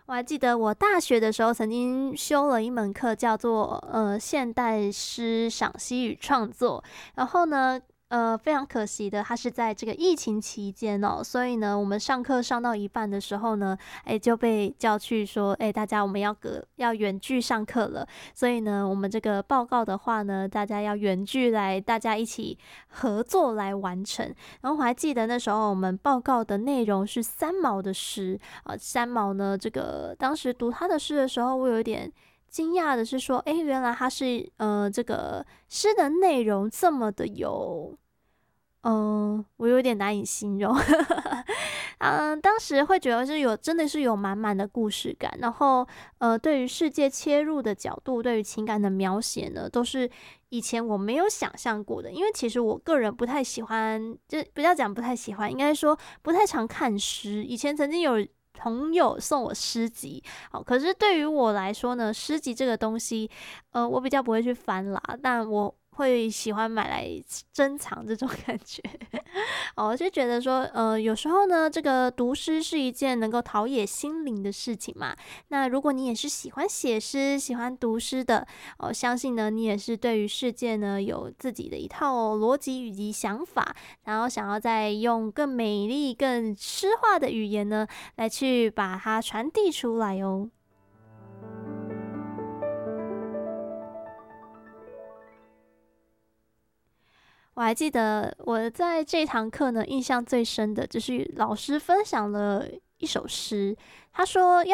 我还记得我大学的时候曾经修了一门课，叫做现代诗赏析与创作。然后呢，非常可惜的，它是在这个疫情期间哦，所以呢，我们上课上到一半的时候呢，就被叫去说，大家我们要远距上课了。所以呢，我们这个报告的话呢，大家要远距来，大家一起合作来完成。然后我还记得那时候我们报告的内容是三毛的诗啊，三毛呢，这个当时读他的诗的时候，我有一点惊讶的是说，原来他是这个诗的内容这么的有。我有点难以形容。当时会觉得真的是有满满的故事感，然后对于世界切入的角度，对于情感的描写呢，都是以前我没有想象过的。因为其实我个人不太喜欢，就不要讲不太喜欢，应该说不太常看诗。以前曾经有朋友送我诗集，可是对于我来说呢，诗集这个东西，我比较不会去翻啦，但我会喜欢买来珍藏这种感觉。我就觉得说，有时候呢，这个读诗是一件能够陶冶心灵的事情嘛。那如果你也是喜欢写诗、喜欢读诗的，相信呢，你也是对于世界呢有自己的一套逻辑以及想法，然后想要再用更美丽、更诗化的语言呢，来去把它传递出来哦。我还记得我在这堂课呢，印象最深的就是老师分享了一首诗，他说